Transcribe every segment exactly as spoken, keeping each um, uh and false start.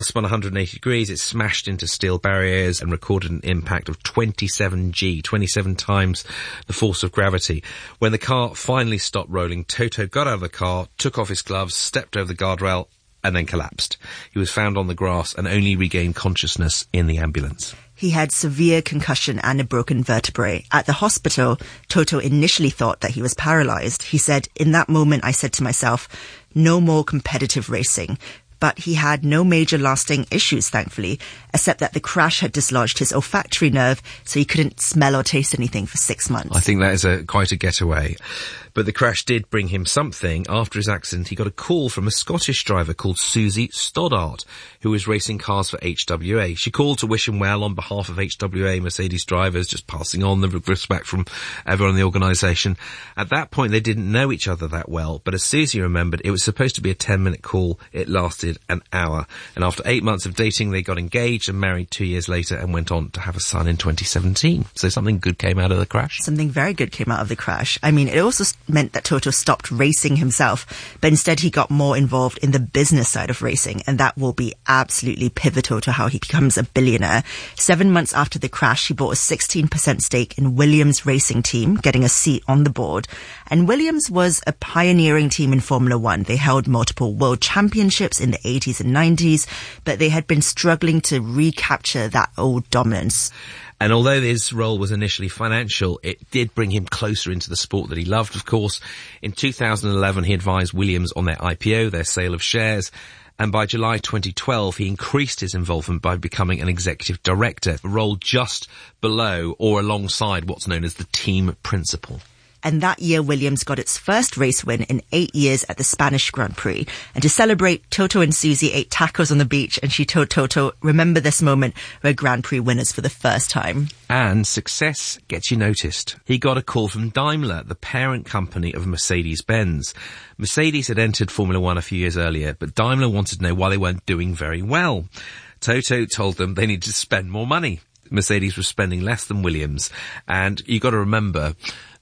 spun one hundred eighty degrees, it smashed into steel barriers and recorded an impact of twenty-seven G, twenty-seven times the force of gravity. When the car finally stopped rolling, Toto got out of the car, took off his gloves, stepped over the guardrail, and then collapsed. He was found on the grass and only regained consciousness in the ambulance. He had severe concussion and a broken vertebrae. At the hospital, Toto initially thought that he was paralyzed. He said, "In that moment, I said to myself, no more competitive racing." But he had no major lasting issues, thankfully, except that the crash had dislodged his olfactory nerve, so he couldn't smell or taste anything for six months. I think that is a quite a getaway. But the crash did bring him something. After his accident, he got a call from a Scottish driver called Susie Stoddart, who was racing cars for H W A. She called to wish him well on behalf of H W A Mercedes drivers, just passing on the respect from everyone in the organisation. At that point, they didn't know each other that well, but as Susie remembered, it was supposed to be a ten-minute call. It lasted an hour. And after eight months of dating, they got engaged and married two years later and went on to have a son in twenty seventeen. So something good came out of the crash. Something very good came out of the crash. I mean, it also meant that Toto stopped racing himself, but instead he got more involved in the business side of racing, and that will be absolutely pivotal to how he becomes a billionaire. Seven months after the crash, he bought a sixteen percent stake in Williams Racing Team, getting a seat on the board. And Williams was a pioneering team in Formula One. They held multiple world championships in the eighties and nineties, but they had been struggling to recapture that old dominance. And although his role was initially financial, it did bring him closer into the sport that he loved, of course. In two thousand eleven, he advised Williams on their I P O, their sale of shares. And by July twenty twelve, he increased his involvement by becoming an executive director, a role just below or alongside what's known as the team principal. And that year, Williams got its first race win in eight years at the Spanish Grand Prix. And to celebrate, Toto and Susie ate tacos on the beach, and she told Toto, "Remember this moment, we're Grand Prix winners for the first time." And success gets you noticed. He got a call from Daimler, the parent company of Mercedes-Benz. Mercedes had entered Formula One a few years earlier, but Daimler wanted to know why they weren't doing very well. Toto told them they needed to spend more money. Mercedes was spending less than Williams. And you got to remember,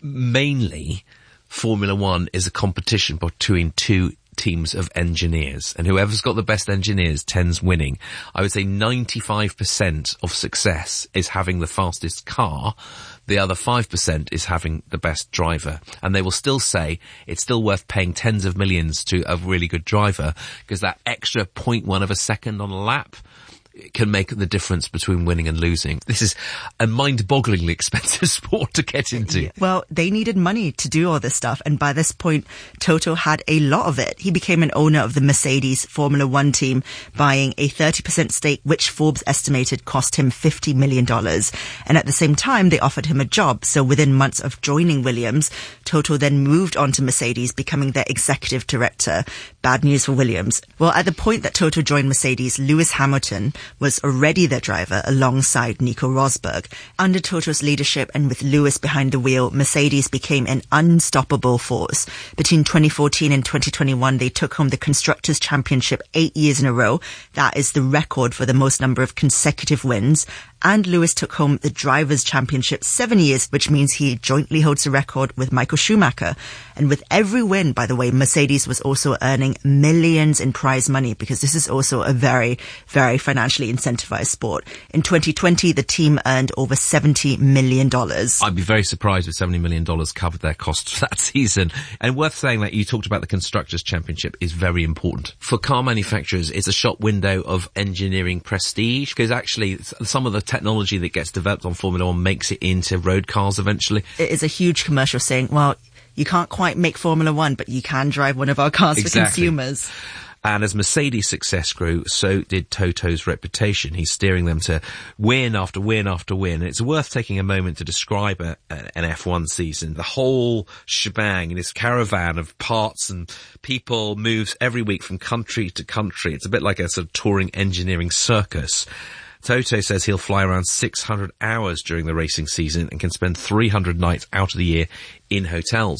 mainly, Formula One is a competition between two teams of engineers, and whoever's got the best engineers tends winning. I would say ninety-five percent of success is having the fastest car. The other five percent is having the best driver. And they will still say it's still worth paying tens of millions to a really good driver, because that extra zero point one of a second on a lap can make the difference between winning and losing. This is a mind-bogglingly expensive sport to get into. Well, they needed money to do all this stuff, and by this point, Toto had a lot of it. He became an owner of the Mercedes Formula One team, buying a thirty percent stake, which Forbes estimated cost him fifty million dollars. And at the same time, they offered him a job. So within months of joining Williams, Toto then moved on to Mercedes, becoming their executive director. Bad news for Williams. Well, at the point that Toto joined Mercedes, Lewis Hamilton was already their driver alongside Nico Rosberg. Under Toto's leadership and with Lewis behind the wheel, Mercedes became an unstoppable force. Between twenty fourteen and twenty twenty-one, they took home the Constructors' Championship eight years in a row. That is the record for the most number of consecutive wins. And Lewis took home the Drivers' Championship seven years, which means he jointly holds the record with Michael Schumacher. And with every win, by the way, Mercedes was also earning millions in prize money, because this is also a very, very financially incentivized sport. In twenty twenty, the team earned over seventy million dollars. I'd be very surprised if seventy million dollars covered their costs for that season. And worth saying that you talked about the Constructors' Championship is very important. For car manufacturers, it's a shop window of engineering prestige, because actually some of the technology that gets developed on Formula One makes it into road cars eventually. It is a huge commercial saying, well, you can't quite make Formula One, but you can drive one of our cars exactly. for consumers. And as Mercedes' success grew, so did Toto's reputation. He's steering them to win after win after win. And it's worth taking a moment to describe a, an F one season. The whole shebang in this caravan of parts and people moves every week from country to country. It's a bit like a sort of touring engineering circus. Toto says he'll fly around six hundred hours during the racing season and can spend three hundred nights out of the year in hotels.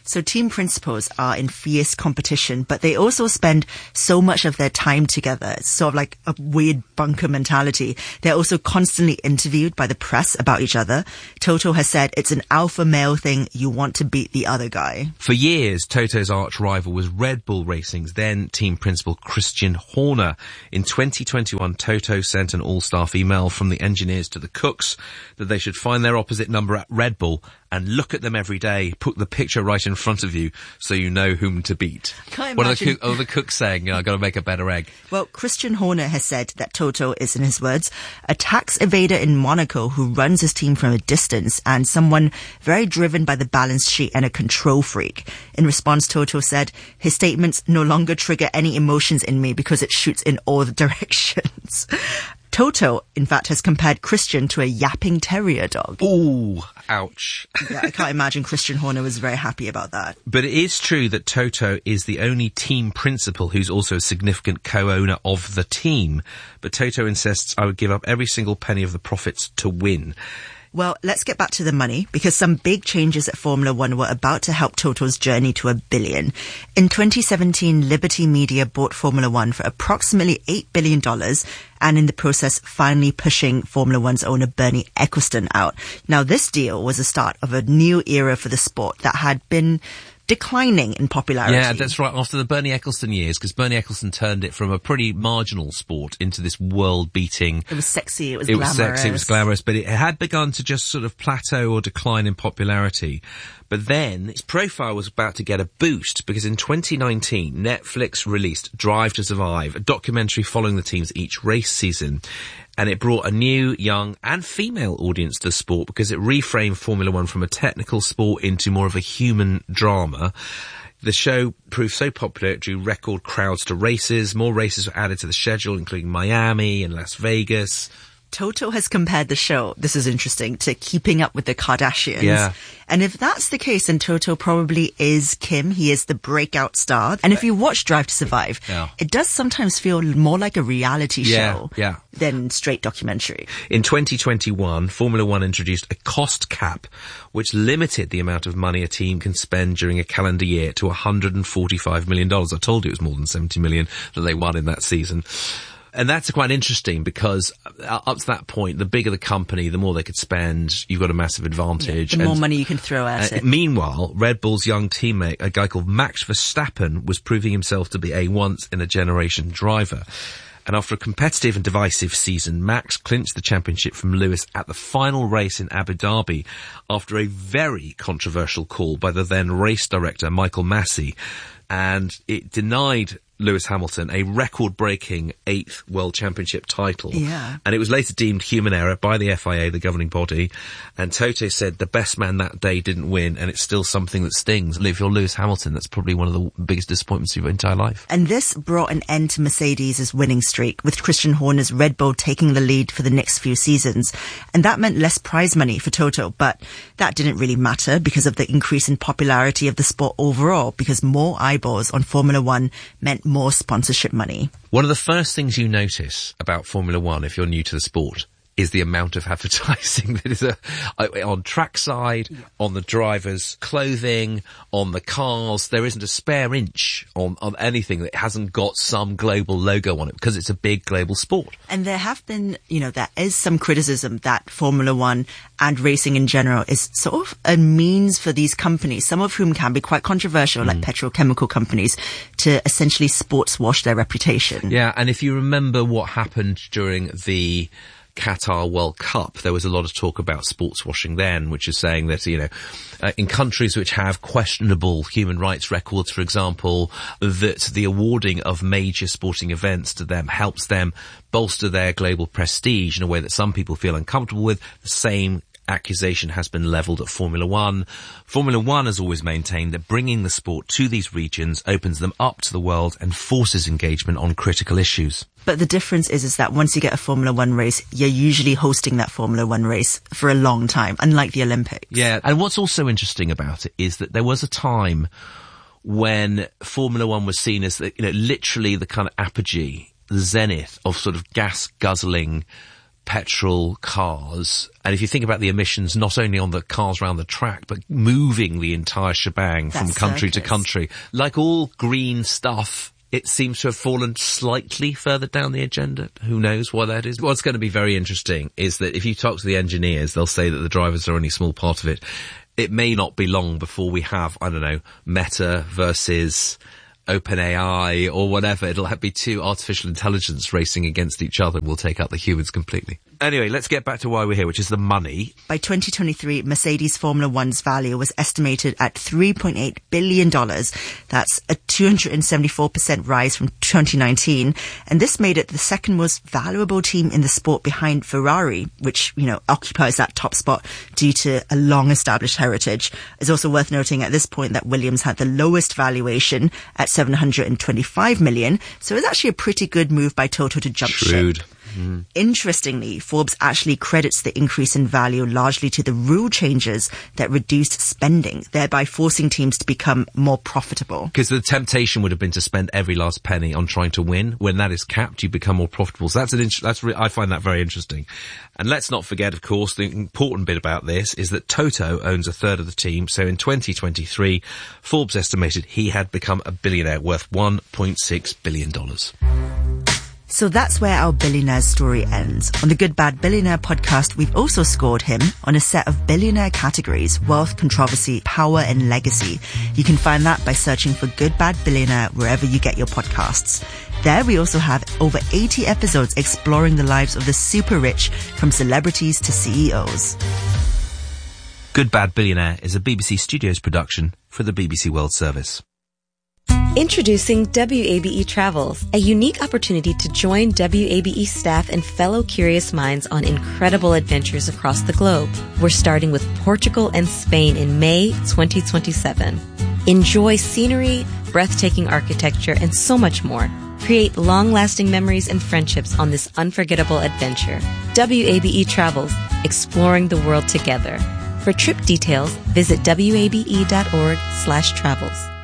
So team principals are in fierce competition, but they also spend so much of their time together. It's sort of like a weird bunker mentality. They're also constantly interviewed by the press about each other. Toto has said it's an alpha male thing. You want to beat the other guy. For years, Toto's arch rival was Red Bull Racing's then team principal Christian Horner. In twenty twenty-one, Toto sent an all-staff email from the engineers to the cooks that they should find their opposite number at Red Bull and look at them every day, put the picture right in front of you so you know whom to beat. Can't what imagine. are the, cook, oh, the cooks saying? You know, I've got to make a better egg. Well, Christian Horner has said that Toto is, in his words, a tax evader in Monaco who runs his team from a distance and someone very driven by the balance sheet and a control freak. In response, Toto said, his statements no longer trigger any emotions in me because it shoots in all the directions. Toto, in fact, has compared Christian to a yapping terrier dog. Ooh, ouch. Yeah, I can't imagine Christian Horner was very happy about that. But it is true that Toto is the only team principal who's also a significant co-owner of the team. But Toto insists, I would give up every single penny of the profits to win. Well, let's get back to the money, because some big changes at Formula One were about to help Toto's journey to a billion. In twenty seventeen, Liberty Media bought Formula One for approximately eight billion dollars, and in the process finally pushing Formula One's owner Bernie Ecclestone out. Now, this deal was the start of a new era for the sport that had been declining in popularity. Yeah, that's right. After the Bernie Ecclestone years, because Bernie Ecclestone turned it from a pretty marginal sport into this world-beating... It was sexy, it was it glamorous. It was sexy, it was glamorous, but it had begun to just sort of plateau or decline in popularity. But then its profile was about to get a boost, because in twenty nineteen, Netflix released Drive to Survive, a documentary following the teams each race season. And it brought a new, young and female audience to the sport because it reframed Formula One from a technical sport into more of a human drama. The show proved so popular it drew record crowds to races. More races were added to the schedule, including Miami and Las Vegas. Toto has compared the show, this is interesting, to Keeping Up with the Kardashians. Yeah. And if that's the case, then Toto probably is Kim. He is the breakout star. And if you watch Drive to Survive, yeah. it does sometimes feel more like a reality yeah, show yeah. than straight documentary. In twenty twenty-one, Formula One introduced a cost cap, which limited the amount of money a team can spend during a calendar year to one hundred forty-five million dollars. I told you it was more than seventy million dollars that they won in that season. And that's quite interesting because up to that point, the bigger the company, the more they could spend. You've got a massive advantage. Yeah, the more and, money you can throw at uh, it. Meanwhile, Red Bull's young teammate, a guy called Max Verstappen, was proving himself to be a once-in-a-generation driver. And after a competitive and divisive season, Max clinched the championship from Lewis at the final race in Abu Dhabi after a very controversial call by the then race director, Michael Massey. And it denied Lewis Hamilton a record-breaking eighth World Championship title. Yeah. And it was later deemed human error by the F I A, the governing body. And Toto said the best man that day didn't win, and it's still something that stings. If you're Lewis Hamilton, that's probably one of the biggest disappointments of your entire life. And this brought an end to Mercedes' winning streak, with Christian Horner's Red Bull taking the lead for the next few seasons. And that meant less prize money for Toto, but that didn't really matter because of the increase in popularity of the sport overall, because more eyeballs on Formula One meant more sponsorship money. One of the first things you notice about Formula One, if you're new to the sport, is the amount of advertising that is a, on trackside, yeah. on the drivers' clothing, on the cars. There isn't a spare inch on, on anything that hasn't got some global logo on it because it's a big global sport. And there have been, you know, there is some criticism that Formula One and racing in general is sort of a means for these companies, some of whom can be quite controversial, mm. like petrochemical companies, to essentially sports wash their reputation. Yeah, and if you remember what happened during the Qatar World Cup, there was a lot of talk about sports washing then, which is saying that, you know, uh, in countries which have questionable human rights records, for example, that the awarding of major sporting events to them helps them bolster their global prestige in a way that some people feel uncomfortable with. The same accusation has been levelled at Formula One. Formula One has always maintained that bringing the sport to these regions opens them up to the world and forces engagement on critical issues. But the difference is, is that once you get a Formula One race, you're usually hosting that Formula One race for a long time, unlike the Olympics. Yeah, and what's also interesting about it is that there was a time when Formula One was seen as, the, you know, literally the kind of apogee, the zenith of sort of gas-guzzling petrol cars. And if you think about the emissions, not only on the cars around the track, but moving the entire shebang from country circus. to country, like all green stuff, it seems to have fallen slightly further down the agenda. Who knows why that is? What's going to be very interesting is that if you talk to the engineers, they'll say that the drivers are only a small part of it. It may not be long before we have, I don't know, Meta versus OpenAI or whatever. It'll be two artificial intelligence racing against each other. We'll take out the humans completely. Anyway, let's get back to why we're here, which is the money. By twenty twenty-three, Mercedes Formula One's value was estimated at three point eight billion dollars. That's a two hundred seventy-four percent rise from twenty nineteen. And this made it the second most valuable team in the sport behind Ferrari, which, you know, occupies that top spot due to a long-established heritage. It's also worth noting at this point that Williams had the lowest valuation at seven hundred twenty-five million dollars. So it's actually a pretty good move by Toto to jump Shrewd. ship. Mm. Interestingly, Forbes actually credits the increase in value largely to the rule changes that reduced spending, thereby forcing teams to become more profitable. Because the temptation would have been to spend every last penny on trying to win. When that is capped, you become more profitable. So that's an int- that's re- I find that very interesting. And let's not forget, of course, the important bit about this is that Toto owns a third of the team. So in twenty twenty-three, Forbes estimated he had become a billionaire worth one point six billion dollars. So that's where our billionaire story ends. On the Good Bad Billionaire podcast, we've also scored him on a set of billionaire categories: wealth, controversy, power, and legacy. You can find that by searching for Good Bad Billionaire wherever you get your podcasts. There we also have over eighty episodes exploring the lives of the super rich, from celebrities to C E Os. Good Bad Billionaire is a B B C Studios production for the B B C World Service. Introducing W A B E Travels, a unique opportunity to join W A B E staff and fellow curious minds on incredible adventures across the globe. We're starting with Portugal and Spain in May twenty twenty-seven. Enjoy scenery, breathtaking architecture, and so much more. Create long-lasting memories and friendships on this unforgettable adventure. W A B E Travels, exploring the world together. For trip details, visit wabe.org slash travels.